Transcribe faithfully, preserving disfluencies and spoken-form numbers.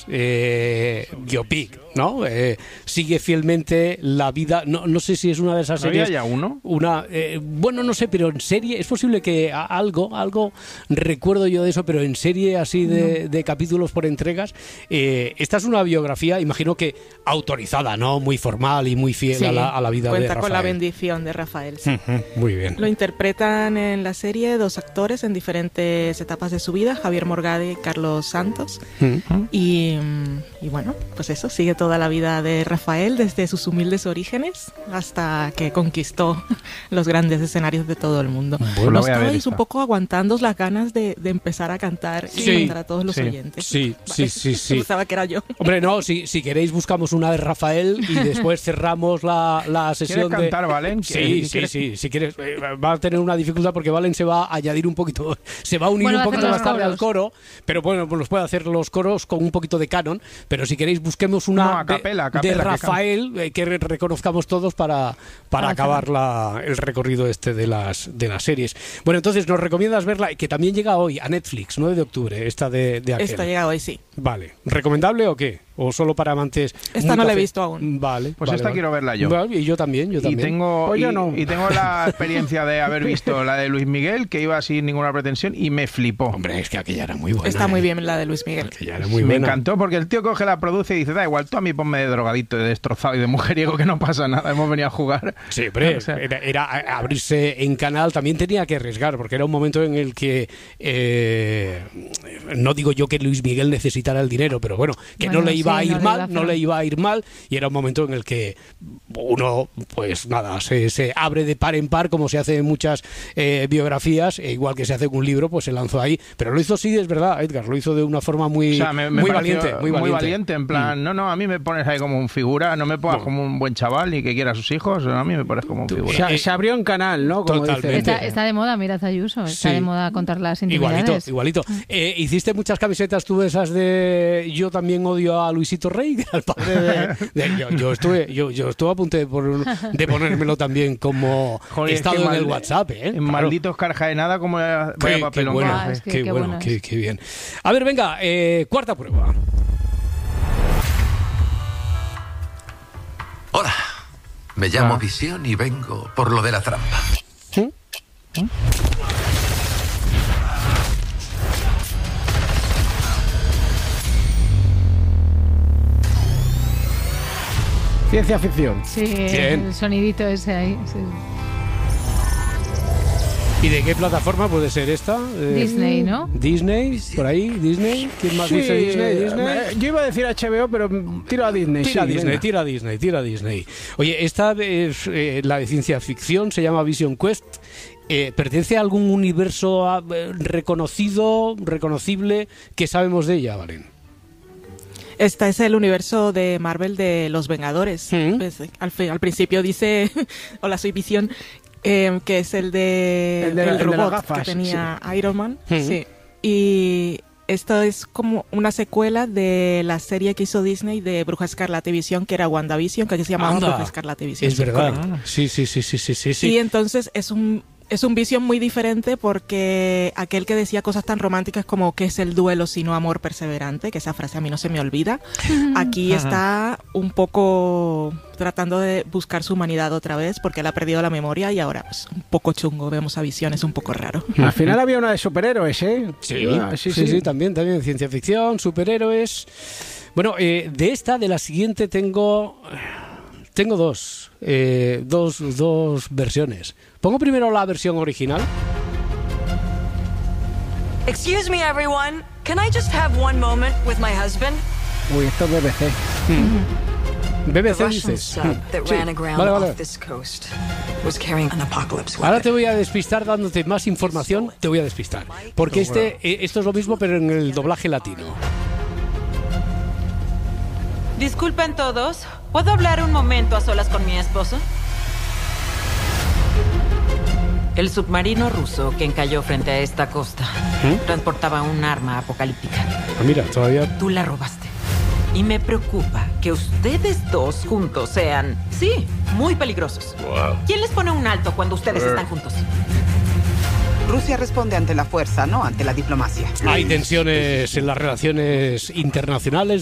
es eh, biopic, ¿no? Eh, sigue fielmente la vida. No, no sé si es una de esas ¿No series. había ya uno? Una, eh, bueno, no sé, pero en serie es posible que a- algo, algo recuerdo yo de eso, pero en serie así de, de capítulos por entregas. Eh, esta es una biografía, imagino que autorizada, ¿no? Muy formal y muy fiel Sí, a, la, a la vida de cuenta Rafael. con la bendición de Rafael. Sí. Ujú, muy bien. Lo interpretan en la serie dos actores en diferentes etapas de su vida, Javier Morgade y Carlos Santos. Ujú. Y, y bueno, pues eso, sigue toda la vida de Rafael desde sus humildes orígenes hasta que conquistó los grandes escenarios de todo el mundo. Bueno, ¿No voy a ver estabais esta. un poco aguantando las ganas de, de empezar a cantar y Sí, cantar a todos los sí, oyentes? sí, sí, sí, sí. Pensaba que era yo. Hombre, no, si, si queréis buscamos una de Rafael y después cerramos la, la sesión ¿Quieres de... cantar, Valen? Sí, ¿Quieres- sí, quieres- sí, si quieres, eh, va a tener una dificultad porque Valen se va a añadir un poquito, se va a unir Bueno, un hacer poquito los más tarde al coros. coro, pero bueno, pues los puede hacer los coros con un poquito de canon, pero si queréis busquemos una No, a de- capela, a de, capela, que Rafael eh, que re- reconozcamos todos para, para acabar la, el recorrido este de las, de las series. Bueno, entonces nos recomiendas verla, que también llega hoy a Netflix, nueve de octubre, esta de, de aquel. Esta llega hoy, sí. Vale, ¿recomendable o qué? ¿O solo para amantes? Esta muy no la he café? visto aún. Vale. Pues vale, esta vale. quiero verla yo. Vale, y yo también, yo Y también. tengo, Pues y, yo no. y tengo la experiencia de haber visto la de Luis Miguel, que iba sin ninguna pretensión, y me flipó. Hombre, es que aquella era muy buena. Está muy ¿eh? bien la de Luis Miguel. Aquella era muy me buena. encantó porque el tío coge, la produce y dice, da igual, tú a mí ponme de drogadito, de destrozado y de mujeriego, que no pasa nada, hemos venido a jugar. Sí, hombre, O sea, era, era abrirse en canal, también tenía que arriesgar, porque era un momento en el que, eh, no digo yo que Luis Miguel necesitara el dinero, pero bueno, que Bueno, no le iba sí, a ir no le mal, iba a hacer no le iba a ir mal, y era un momento en el que uno, pues nada, se, se abre de par en par, como se hace en muchas eh, biografías, e igual que se hace en un libro, pues se lanzó ahí, pero lo hizo, sí, es verdad, Edgar, lo hizo de una forma muy, o sea, me, me muy, pareció valiente, muy valiente. en plan, no, no, a mí me pones ahí como un figura, no me pongas No. como un buen chaval ni que quiera a sus hijos, a mí me pones como un figura. Se, se abrió en canal, ¿no? Como Totalmente. dice. Está, está de moda, mira Ayuso, está Sí. de moda contar las Igualito, intimidades. igualito. Eh, ¿Hiciste muchas camisetas tú de esas de yo también odio a Luisito Rey? Que era el padre de, de- yo, yo estuve yo, yo estuve a punto de, por- de ponérmelo también como Joder, es estado que en el mal- WhatsApp, ¿eh? En Claro. malditos carja de nada, como vaya Qué, qué papelón. bueno, Ah, es que qué, qué bueno, bueno qué, es. qué bien. A ver, venga, eh, cuarta prueba. Hola, me llamo Ah. Visión y vengo por lo de la trampa. Ciencia ficción. Sí, Bien. el sonidito ese ahí. sí. ¿Y de qué plataforma puede ser esta? Eh, Disney, ¿no? Disney, por ahí, Disney. ¿Quién más Sí, dice Disney? eh, Disney. eh, Yo iba a decir H B O, pero tiro a Disney. Tira sí, Disney, venga. tira Disney, tira Disney. Oye, esta es eh, la de ciencia ficción, se llama Vision Quest. Eh, ¿Pertenece a algún universo ah, eh, reconocido, reconocible, que sabemos de ella, Valen? Este es el universo de Marvel de los Vengadores. Mm. Pues, al, fi- al principio dice, hola, soy Visión, eh, que es el de El de la- el el de las robot gafas, que tenía Iron Man. Mm. Sí. Y esto es como una secuela de la serie que hizo Disney de Bruja Escarlata y Visión, que era WandaVision, que aquí se llamaba Anda. Bruja Escarlata y Visión. Es sí, verdad. correcto. Sí, sí, sí, sí, sí, sí. Y sí. entonces es un es un Visión muy diferente porque aquel que decía cosas tan románticas como que es el duelo sino amor perseverante, que esa frase a mí no se me olvida, aquí está un poco tratando de buscar su humanidad otra vez porque él ha perdido la memoria y ahora pues un poco chungo, vemos a Visión, es un poco raro. Al final había una de superhéroes, ¿eh? Sí, Ah, sí, sí, también, también ciencia ficción, superhéroes. Bueno, eh, de esta, de la siguiente tengo tengo dos, eh, dos, dos versiones. Pongo primero la versión original. Excuse me, everyone. Can I just have one moment with my husband? Uy, esto es B B C. B B The C Russian dices. sub that Sí, ran aground vale, vale. off this coast was carrying an apocalypse Ahora te weapon. voy a despistar dándote más información, te voy a despistar. Porque este, eh, esto es lo mismo pero en el doblaje latino. Disculpen todos, ¿puedo hablar un momento a solas con mi esposo? El submarino ruso que encalló frente a esta costa ¿Mm? transportaba un arma apocalíptica. Ah, mira, todavía... Tú la robaste. Y me preocupa que ustedes dos juntos sean, sí, muy peligrosos. ¿Quién les pone un alto cuando ustedes están juntos? Rusia responde ante la fuerza, no ante la diplomacia. Hay tensiones en las relaciones internacionales